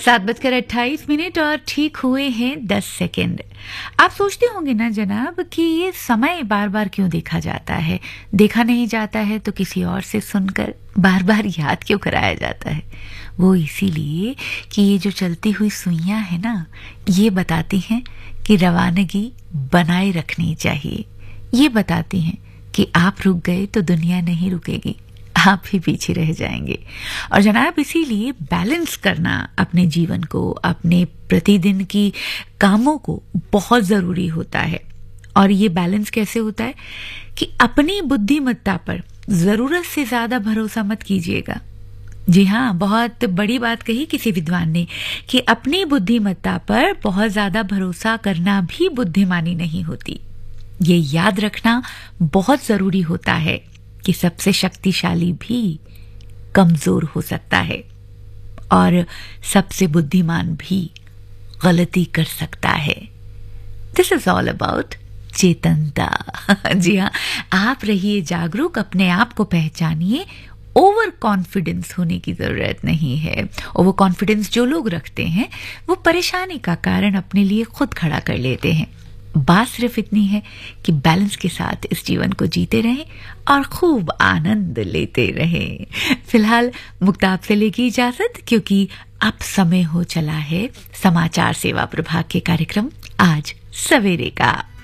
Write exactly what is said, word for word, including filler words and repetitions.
सात बजकर अट्ठाईस मिनट और ठीक हुए हैं दस सेकेंड। आप सोचते होंगे ना जनाब कि ये समय बार बार क्यों देखा जाता है, देखा नहीं जाता है तो किसी और से सुनकर बार बार याद क्यों कराया जाता है। वो इसीलिए कि ये जो चलती हुई सुइयां है ना, ये बताती हैं कि रवानगी बनाए रखनी चाहिए। ये बताती हैं कि आप रुक गए तो दुनिया नहीं रुकेगी, आप ही पीछे रह जाएंगे। और जनाब इसीलिए बैलेंस करना अपने जीवन को, अपने प्रतिदिन की कामों को बहुत ज़रूरी होता है। और ये बैलेंस कैसे होता है कि अपनी बुद्धिमत्ता पर ज़रूरत से ज़्यादा भरोसा मत कीजिएगा। जी हाँ, बहुत बड़ी बात कही किसी विद्वान ने कि अपनी बुद्धिमत्ता पर बहुत ज़्यादा भरोसा करना भी बुद्धिमानी नहीं होती। ये याद रखना बहुत ज़रूरी होता है कि सबसे शक्तिशाली भी कमजोर हो सकता है और सबसे बुद्धिमान भी गलती कर सकता है। This is all about चेतनता। जी हाँ, आप रहिए जागरूक, अपने आप को पहचानिए। ओवर कॉन्फिडेंस होने की जरूरत नहीं है। ओवर कॉन्फिडेंस जो लोग रखते हैं वो परेशानी का कारण अपने लिए खुद खड़ा कर लेते हैं। बात सिर्फ इतनी है कि बैलेंस के साथ इस जीवन को जीते रहें और खूब आनंद लेते रहें। फिलहाल मुक्ताब से लेगी इजाजत, क्योंकि अब समय हो चला है समाचार सेवा प्रभाग के कार्यक्रम आज सवेरे का।